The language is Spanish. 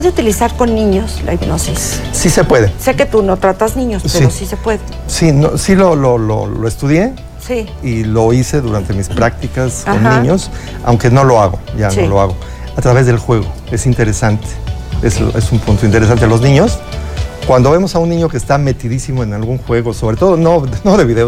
¿De utilizar con niños la hipnosis? Sí se puede. Sé que tú no tratas niños, pero sí se puede. Sí, no, sí lo estudié. Sí. Y lo hice durante mis prácticas con niños, aunque no lo hago, no lo hago. A través del juego. Es interesante. Es un punto interesante. Los niños, cuando vemos a un niño que está metidísimo en algún juego, sobre todo no de videos,